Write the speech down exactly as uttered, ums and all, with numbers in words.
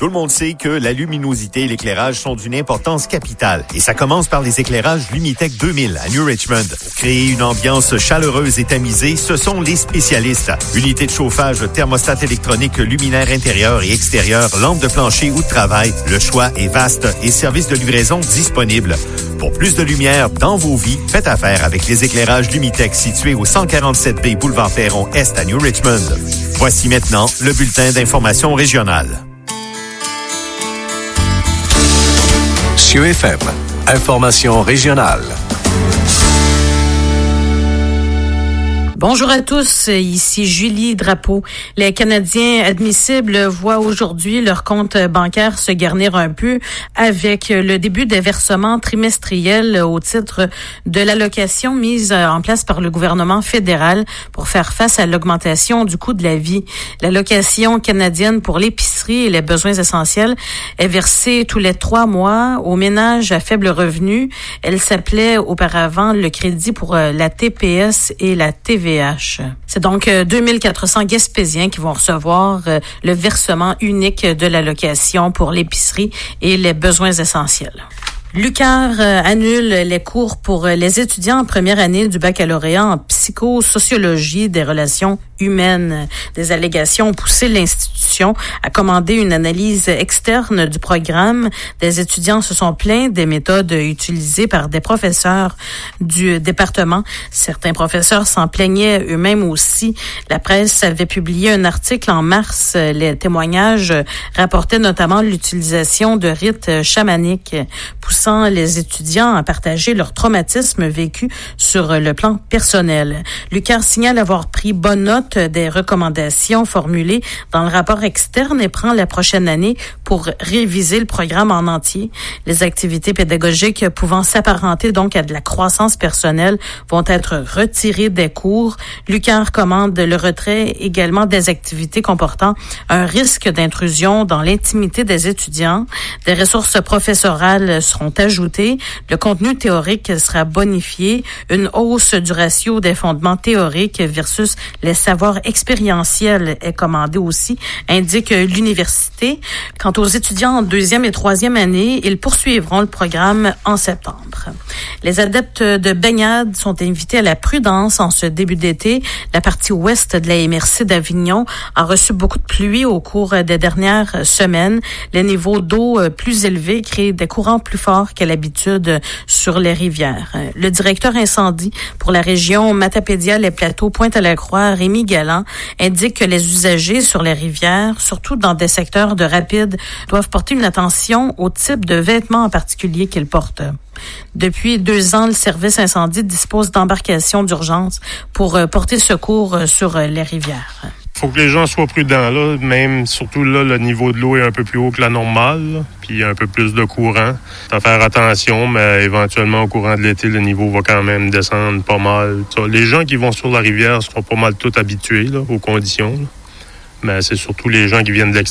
Tout le monde sait que la luminosité et l'éclairage sont d'une importance capitale. Et ça commence par les éclairages Lumitech deux mille à New Richmond. Pour créer une ambiance chaleureuse et tamisée, ce sont les spécialistes. Unité de chauffage, thermostat électronique, luminaire intérieur et extérieur, lampe de plancher ou de travail. Le choix est vaste et service de livraison disponible. Pour plus de lumière dans vos vies, faites affaire avec les éclairages Lumitech situés au cent quarante-sept B Boulevard Perron Est à New Richmond. Voici maintenant le bulletin d'information régionale. C E F M, information régionale. Bonjour à tous, ici Julie Drapeau. Les Canadiens admissibles voient aujourd'hui leur compte bancaire se garnir un peu avec le début des versements trimestriels au titre de l'allocation mise en place par le gouvernement fédéral pour faire face à l'augmentation du coût de la vie. L'allocation canadienne pour l'épicerie et les besoins essentiels est versée tous les trois mois aux ménages à faible revenu. Elle s'appelait auparavant le crédit pour la T P S et la T V H. C'est donc deux mille quatre cents Gaspésiens qui vont recevoir le versement unique de l'allocation pour l'épicerie et les besoins essentiels. L'U Q A R annule les cours pour les étudiants en première année du baccalauréat en psychosociologie des relations humaines. Des allégations ont poussé l'institution à commander une analyse externe du programme. Des étudiants se sont plaints des méthodes utilisées par des professeurs du département. Certains professeurs s'en plaignaient eux-mêmes aussi. La presse avait publié un article en mars. Les témoignages rapportaient notamment l'utilisation de rites chamaniques, poussant les étudiants à partager leur traumatisme vécu sur le plan personnel. L'U Q A R signale avoir pris bonne note des recommandations formulées dans le rapport externe et prend la prochaine année pour réviser le programme en entier. Les activités pédagogiques pouvant s'apparenter donc à de la croissance personnelle vont être retirées des cours. L'U Q A R commande le retrait également des activités comportant un risque d'intrusion dans l'intimité des étudiants. Des ressources professorales seront ajoutées. Le contenu théorique sera bonifié. Une hausse du ratio des fondements théoriques versus les savoirs expérientiels est commandée aussi, indique l'université. Quant aux étudiants en deuxième et troisième année, ils poursuivront le programme en septembre. Les adeptes de baignade sont invités à la prudence en ce début d'été. La partie ouest de la M R C d'Avignon a reçu beaucoup de pluie au cours des dernières semaines. Les niveaux d'eau plus élevés créent des courants plus forts qu'à l'habitude sur les rivières. Le directeur incendie pour la région Matapédia-les-Plateaux Pointe-à-la-Croix, Rémi Galland, indique que les usagers sur les rivières, surtout dans des secteurs de rapide, doivent porter une attention au type de vêtements en particulier qu'ils portent. Depuis deux ans, le service incendie dispose d'embarcations d'urgence pour porter secours sur les rivières. Il faut que les gens soient prudents, là. Même, surtout là, le niveau de l'eau est un peu plus haut que la normale, là, puis un peu plus de courant. À faire attention, mais éventuellement, au courant de l'été, le niveau va quand même descendre pas mal. Ça, les gens qui vont sur la rivière seront pas mal tous habitués là, aux conditions, là. Mais c'est surtout les gens qui viennent de l'extérieur